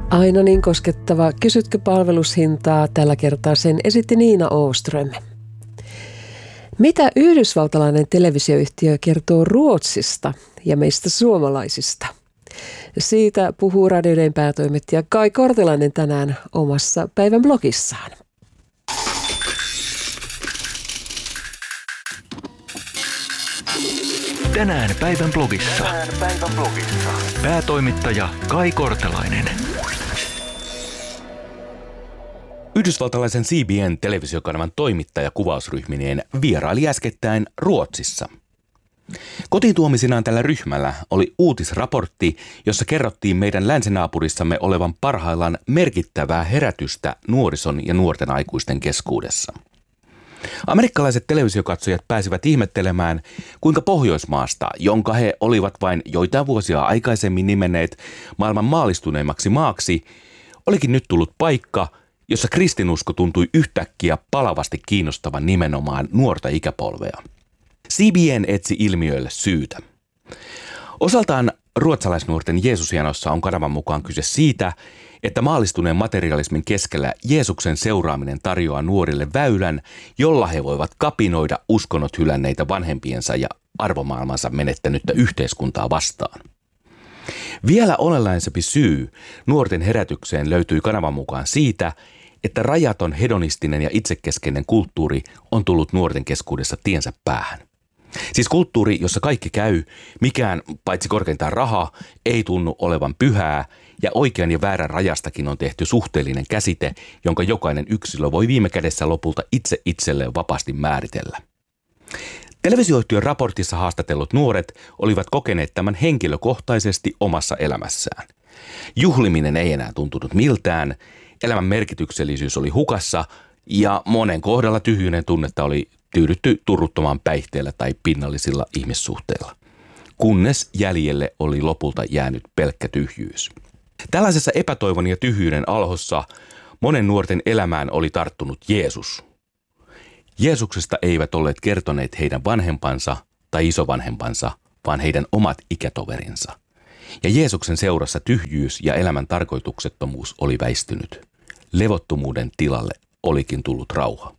Aina niin koskettava Kysytkö palvelushintaa? Tällä kertaa sen esitti Niina Åström. Mitä yhdysvaltalainen televisioyhtiö kertoo Ruotsista ja meistä suomalaisista? Siitä puhuu Radio Dayn päätoimittaja Kai Kortelainen tänään omassa päivän blogissaan. Tänään päivän blogissa. Päätoimittaja Kai Kortelainen. Yhdysvaltalaisen CBN-televisiokanavan toimittaja kuvausryhmineen vieraili äskettäin Ruotsissa. Kotiin tuomisinaan tällä ryhmällä oli uutisraportti, jossa kerrottiin meidän länsinaapurissamme olevan parhaillaan merkittävää herätystä nuorison ja nuorten aikuisten keskuudessa. Amerikkalaiset televisiokatsojat pääsivät ihmettelemään, kuinka Pohjoismaasta, jonka he olivat vain joitain vuosia aikaisemmin nimenneet maailman maalistuneimmaksi maaksi, olikin nyt tullut paikka, jossa kristinusko tuntui yhtäkkiä palavasti kiinnostavan nimenomaan nuorta ikäpolvea. CBN etsi ilmiöille syytä. Osaltaan ruotsalaisnuorten Jeesusjanossa on kanavan mukaan kyse siitä, että maallistuneen materialismin keskellä Jeesuksen seuraaminen tarjoaa nuorille väylän, jolla he voivat kapinoida uskonnot hylänneitä vanhempiensa ja arvomaailmansa menettänyttä yhteiskuntaa vastaan. Vielä olennaisempi syy nuorten herätykseen löytyy kanavan mukaan siitä, että rajaton hedonistinen ja itsekeskeinen kulttuuri on tullut nuorten keskuudessa tiensä päähän. Siis kulttuuri, jossa kaikki käy, mikään paitsi korkeintaan raha, ei tunnu olevan pyhää ja oikean ja väärän rajastakin on tehty suhteellinen käsite, jonka jokainen yksilö voi viime kädessä lopulta itse itselleen vapaasti määritellä. Televisioyhtiön raportissa haastatellut nuoret olivat kokeneet tämän henkilökohtaisesti omassa elämässään. Juhliminen ei enää tuntunut miltään, elämän merkityksellisyys oli hukassa ja monen kohdalla tyhjyyden tunnetta oli tyydytty turruttomaan päihteellä tai pinnallisilla ihmissuhteilla, kunnes jäljelle oli lopulta jäänyt pelkkä tyhjyys. Tällaisessa epätoivon ja tyhjyyden alhossa monen nuorten elämään oli tarttunut Jeesus. Jeesuksesta eivät olleet kertoneet heidän vanhempansa tai isovanhempansa, vaan heidän omat ikätoverinsa. Ja Jeesuksen seurassa tyhjyys ja elämän tarkoituksettomuus oli väistynyt. Levottomuuden tilalle olikin tullut rauha.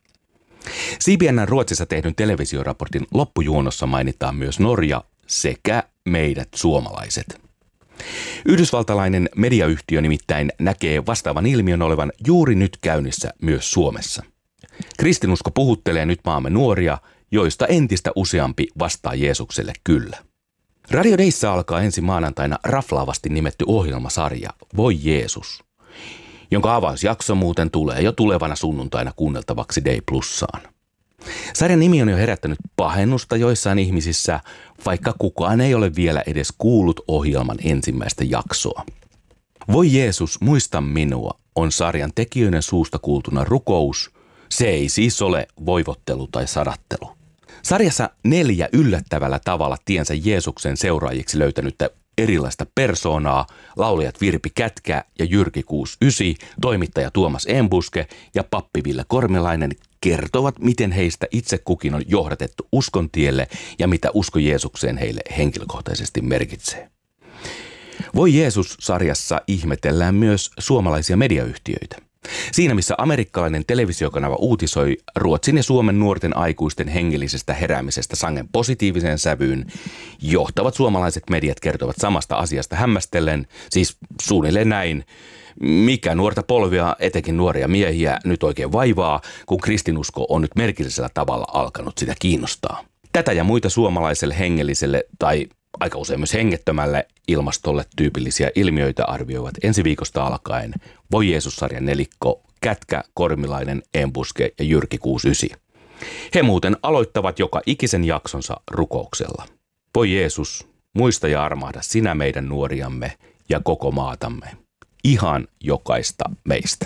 CBN:n Ruotsissa tehdyn televisioraportin loppujuonossa mainitaan myös Norja sekä meidät suomalaiset. Yhdysvaltalainen mediayhtiö nimittäin näkee vastaavan ilmiön olevan juuri nyt käynnissä myös Suomessa. Kristinusko puhuttelee nyt maamme nuoria, joista entistä useampi vastaa Jeesukselle kyllä. Radio Dayssä alkaa ensi maanantaina raflaavasti nimetty ohjelmasarja Voi Jeesus, jonka avausjakso muuten tulee jo tulevana sunnuntaina kuunneltavaksi Day Plussaan. Sarjan nimi on jo herättänyt pahennusta joissain ihmisissä, vaikka kukaan ei ole vielä edes kuullut ohjelman ensimmäistä jaksoa. Voi Jeesus, muista minua on sarjan tekijöiden suusta kuultuna rukous. Se ei siis ole voivottelu tai sadattelu. Sarjassa 4 yllättävällä tavalla tiensä Jeesuksen seuraajiksi löytänyttä erilaista persoonaa, laulajat Virpi Kätkä ja Jyrki 69, toimittaja Tuomas Enbuske ja pappi Ville Kormilainen kertovat, miten heistä itse kukin on johdatettu uskontielle ja mitä usko Jeesukseen heille henkilökohtaisesti merkitsee. Voi Jeesus-sarjassa ihmetellään myös suomalaisia mediayhtiöitä. Siinä missä amerikkalainen televisiokanava uutisoi Ruotsin ja Suomen nuorten aikuisten hengellisestä heräämisestä sangen positiiviseen sävyyn, johtavat suomalaiset mediat kertovat samasta asiasta hämmästellen, siis suunnilleen näin, mikä nuorta polvia, etenkin nuoria miehiä, nyt oikein vaivaa, kun kristinusko on nyt merkillisellä tavalla alkanut sitä kiinnostaa. Tätä ja muita suomalaiselle hengelliselle tai aika usein myös hengettömälle ilmastolle tyypillisiä ilmiöitä arvioivat ensi viikosta alkaen Voi Jeesus-sarjan nelikko Kätkä, Kormilainen, Enbuske ja Jyrki 69. He muuten aloittavat joka ikisen jaksonsa rukouksella. Voi Jeesus, muista ja armahda sinä meidän nuoriamme ja koko maatamme. Ihan jokaista meistä.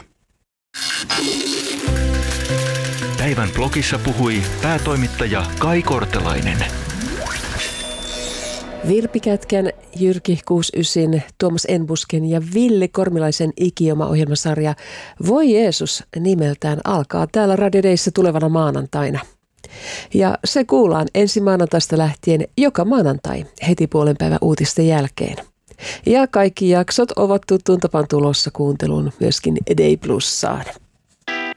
Päivän blogissa puhui päätoimittaja Kai Kortelainen. Virpi Kätkän, Jyrki 69, Tuomas Enbusken ja Ville Kormilaisen ikioma-ohjelmasarja Voi Jeesus nimeltään alkaa täällä Radio Dayssä tulevana maanantaina. Ja se kuullaan ensi maanantaista lähtien joka maanantai heti puolenpäivän uutisten jälkeen. Ja kaikki jaksot ovat tuttuun tapaan tulossa kuunteluun myöskin Day Plussaan.